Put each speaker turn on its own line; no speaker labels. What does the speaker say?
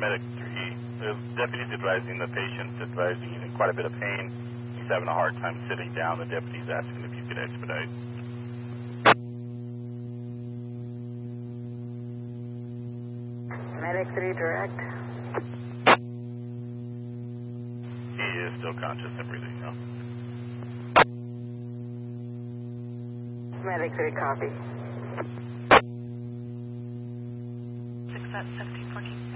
Medic 3. The deputy's advising the patient, advising he's in quite a bit of pain. He's having a hard time sitting down. The deputy's asking if you could expedite.
Medic 3 direct.
He is still conscious and breathing, no?
Medic 3 copy.
6 at 1714.